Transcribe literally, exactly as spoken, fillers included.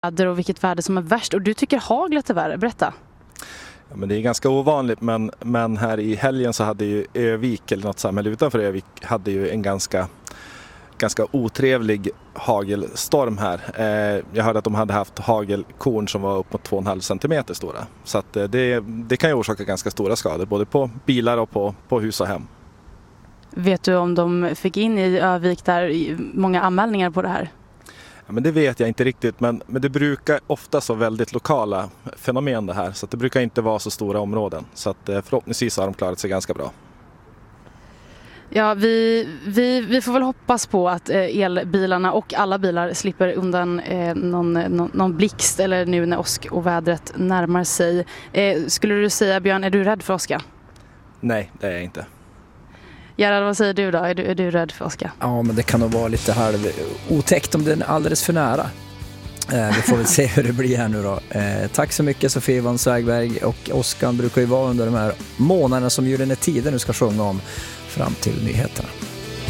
väder och vilket väder som är värst. Och du tycker haglet är värre. Berätta. Ja, men det är ganska ovanligt, men, men här i helgen så hade ju Övik, eller något samhälle utanför Övik, hade ju en ganska, ganska otrevlig hagelstorm här. Eh, jag hörde att de hade haft hagelkorn som var upp mot två komma fem centimeter stora. Så att, eh, det, det kan ju orsaka ganska stora skador, både på bilar och på, på hus och hem. Vet du om de fick in i Övik där många anmälningar på det här? Ja, men det vet jag inte riktigt, men, men det brukar ofta vara väldigt lokala fenomen det här. Så att det brukar inte vara så stora områden. Så att, eh, förhoppningsvis har de klarat sig ganska bra. Ja, vi, vi, vi får väl hoppas på att eh, elbilarna och alla bilar slipper undan eh, någon, någon, någon blixt eller nu när åsk och vädret närmar sig. Eh, skulle du säga, Björn, är du rädd för åska? Nej, det är jag inte. Gerhard, vad säger du då? Är du, är du rädd för åska? Ja, men det kan nog vara lite halv otäckt om den är alldeles för nära. Eh, vi får väl se hur det blir här nu då. Eh, tack så mycket Sofie Ivan Svägberg, och åskan brukar ju vara under de här månaderna som Gyllene Tider nu ska sjunga om fram till nyheterna.